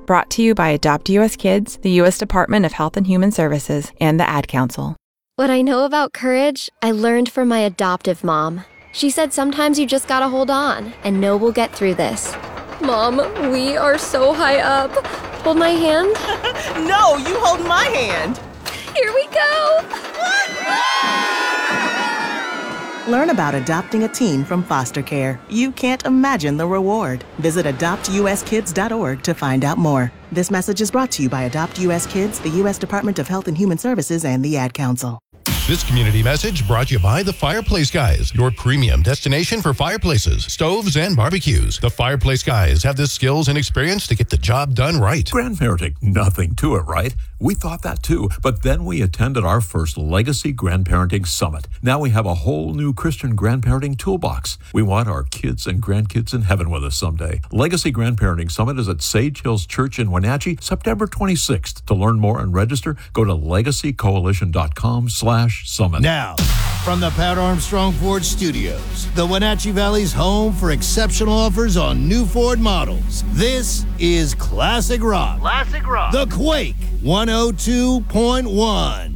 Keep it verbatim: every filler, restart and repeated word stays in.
Brought to you by Adopt U S Kids, the U S Department of Health and Human Services, and the Ad Council. What I know about courage, I learned from my adoptive mom. She said sometimes you just gotta hold on and know we'll get through this. Mom, we are so high up. Hold my hand. No, you hold my hand. Here we go. Learn about adopting a teen from foster care. You can't imagine the reward. Visit adopt u s kids dot org to find out more. This message is brought to you by Adopt U S Kids, the U S Department of Health and Human Services, and the Ad Council. This community message brought to you by The Fireplace Guys, your premium destination for fireplaces, stoves, and barbecues. The Fireplace Guys have the skills and experience to get the job done right. Grandparenting, nothing to it, right? We thought that too, but then we attended our first Legacy Grandparenting Summit. Now we have a whole new Christian grandparenting toolbox. We want our kids and grandkids in heaven with us someday. Legacy Grandparenting Summit is at Sage Hills Church in Wenatchee, September twenty-sixth. To learn more and register, go to legacy coalition dot com slash summit. Now, from the Pat Armstrong Ford Studios, the Wenatchee Valley's home for exceptional offers on new Ford models. This is Classic Rock. Classic Rock. The Quake one oh two point one.